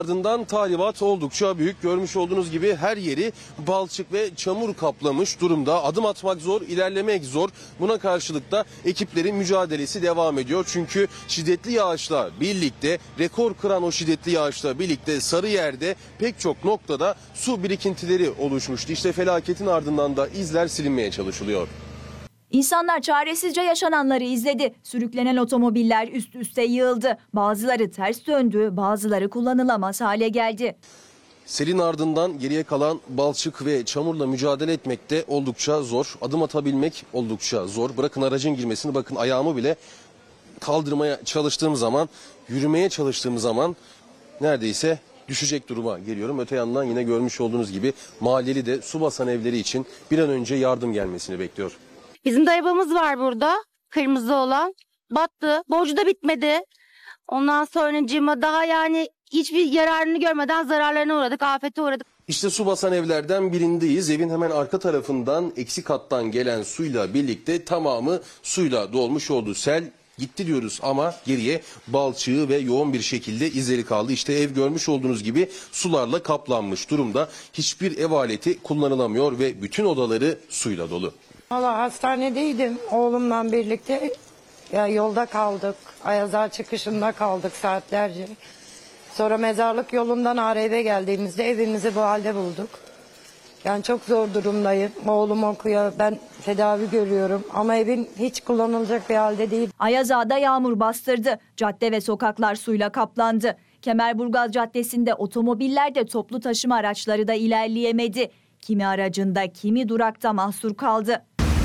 Ardından tahribat oldukça büyük. Görmüş olduğunuz gibi her yeri balçık ve çamur kaplamış durumda. Adım atmak zor, ilerlemek zor. Buna karşılık da ekiplerin mücadelesi devam ediyor. Çünkü şiddetli yağışla birlikte, rekor kıran o şiddetli yağışla birlikte Sarıyer'de pek çok noktada su birikintileri oluşmuştu. İşte felaketin ardından da izler silinmeye çalışılıyor. İnsanlar çaresizce yaşananları izledi. Sürüklenen otomobiller üst üste yığıldı. Bazıları ters döndü, bazıları kullanılamaz hale geldi. Selin ardından geriye kalan balçık ve çamurla mücadele etmek de oldukça zor. Adım atabilmek oldukça zor. Bırakın aracın girmesini, bakın ayağımı bile kaldırmaya çalıştığım zaman, yürümeye çalıştığım zaman neredeyse düşecek duruma geliyorum. Öte yandan yine görmüş olduğunuz gibi mahalleli de su basan evleri için bir an önce yardım gelmesini bekliyor. Bizim de arabamız var burada. Kırmızı olan. Battı. Borcu da bitmedi. Ondan sonracığıma daha yani hiçbir yararını görmeden zararlarına uğradık. Afete uğradık. İşte su basan evlerden birindeyiz. Evin hemen arka tarafından eksi kattan gelen suyla birlikte tamamı suyla dolmuş oldu. Sel gitti diyoruz ama geriye balçığı ve yoğun bir şekilde izleri kaldı. İşte ev görmüş olduğunuz gibi sularla kaplanmış durumda. Hiçbir ev aleti kullanılamıyor ve bütün odaları suyla dolu. Valla hastanedeydim oğlumla birlikte. Ya yolda kaldık. Ayaza çıkışında kaldık saatlerce. Sonra mezarlık yolundan eve geldiğimizde evimizi bu halde bulduk. Yani çok zor durumdayım. Oğlum okuyor, ben tedavi görüyorum. Ama evin hiç kullanılacak bir halde değil. Ayazağa'da yağmur bastırdı. Cadde ve sokaklar suyla kaplandı. Kemerburgaz Caddesi'nde otomobiller de toplu taşıma araçları da ilerleyemedi. Kimi aracında, kimi durakta mahsur kaldı.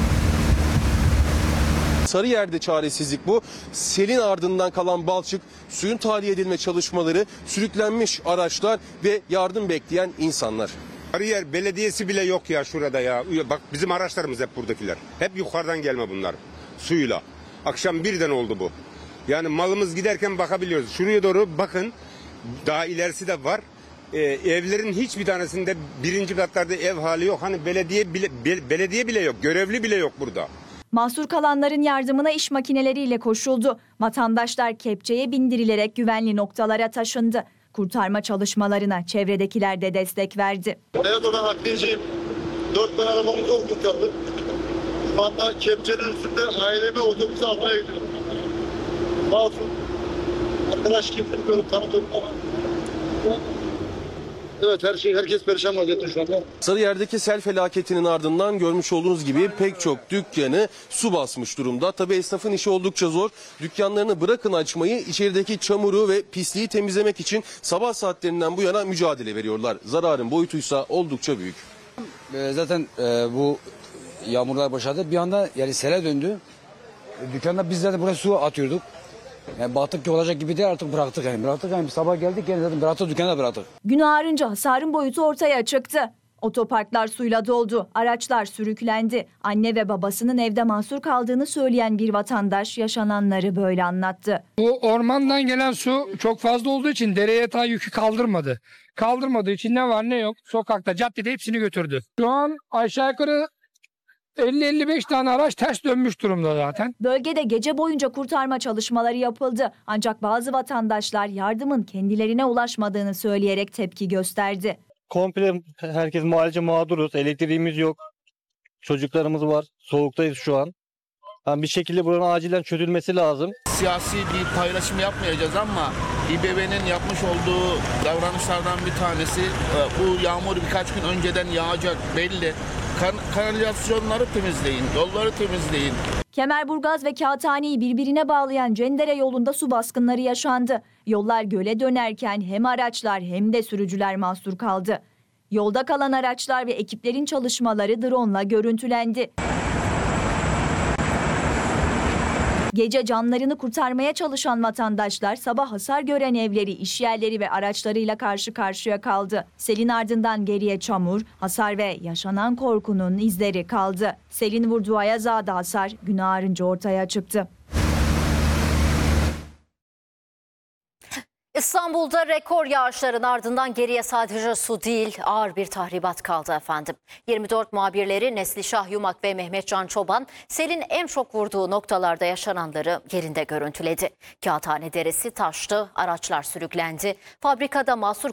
Sarıyer'de çaresizlik bu. Selin ardından kalan balçık, suyun tahliye edilme çalışmaları, sürüklenmiş araçlar ve yardım bekleyen insanlar. Sarıyer Belediyesi bile yok ya şurada ya. Bak bizim araçlarımız hep buradakiler. Hep yukarıdan gelme bunlar. Suyla. Akşam birden oldu bu. Yani malımız giderken bakabiliyoruz. Şuraya doğru bakın. Daha ilerisi de var. Evlerin hiçbir tanesinde birinci katlarda ev hali yok. Hani belediye bile yok. Görevli bile yok burada. Mahsur kalanların yardımına iş makineleriyle koşuldu. Vatandaşlar kepçeye bindirilerek güvenli noktalara taşındı. Kurtarma çalışmalarına çevredekiler de destek verdi. Evet, ben nakliyeciyim. 4 tane arabamızı okutuyorduk. Şu anda kepçenin üstünde ailemi otobüse almaya gidiyorum. Masum. Arkadaş kim bilmiyorum, tanıdım ama. Evet, herkes perişan vaziyette şu anda. Sarıyer'deki sel felaketinin ardından görmüş olduğunuz gibi pek çok dükkanı su basmış durumda. Tabii esnafın işi oldukça zor. Dükkanlarını bırakın açmayı, içerideki çamuru ve pisliği temizlemek için sabah saatlerinden bu yana mücadele veriyorlar. Zararın boyutuysa oldukça büyük. Zaten bu yağmurlar başladı. Bir anda yani sele döndü. Dükkanda biz zaten buraya su atıyorduk. Yani baktık ki olacak gibi değil, artık bıraktık yani. Bıraktık yani, sabah geldik yani zaten bıraktık, dükkana bıraktık. Gün ağarınca hasarın boyutu ortaya çıktı. Otoparklar suyla doldu, araçlar sürüklendi. Anne ve babasının evde mahsur kaldığını söyleyen bir vatandaş yaşananları böyle anlattı. Bu ormandan gelen su çok fazla olduğu için dere yatağı yükü kaldırmadı. Kaldırmadığı için ne var ne yok sokakta, caddede hepsini götürdü. Şu an aşağı yukarı 50-55 tane araç ters dönmüş durumda zaten. Bölgede gece boyunca kurtarma çalışmaları yapıldı. Ancak bazı vatandaşlar yardımın kendilerine ulaşmadığını söyleyerek tepki gösterdi. Komple herkes mahallece mağduruz. Elektriğimiz yok. Çocuklarımız var. Soğuktayız şu an. Yani bir şekilde buranın acilen çözülmesi lazım. Siyasi bir paylaşım yapmayacağız ama İBB'nin yapmış olduğu davranışlardan bir tanesi, bu yağmur birkaç gün önceden yağacak belli. Kanalizasyonları temizleyin, yolları temizleyin. Kemerburgaz ve Kağıthane'yi birbirine bağlayan Cendere yolunda su baskınları yaşandı. Yollar göle dönerken hem araçlar hem de sürücüler mahsur kaldı. Yolda kalan araçlar ve ekiplerin çalışmaları drone'la görüntülendi. Gece canlarını kurtarmaya çalışan vatandaşlar sabah hasar gören evleri, işyerleri ve araçlarıyla karşı karşıya kaldı. Selin ardından geriye çamur, hasar ve yaşanan korkunun izleri kaldı. Selin vurduğu Ayazağa'da hasar gün ağarınca ortaya çıktı. İstanbul'da rekor yağışların ardından geriye sadece su değil, ağır bir tahribat kaldı efendim. 24 muhabirleri Neslişah Yumak ve Mehmetcan Çoban, selin en çok vurduğu noktalarda yaşananları yerinde görüntüledi. Kağıthane Deresi taştı, araçlar sürüklendi. Fabrikada mahsur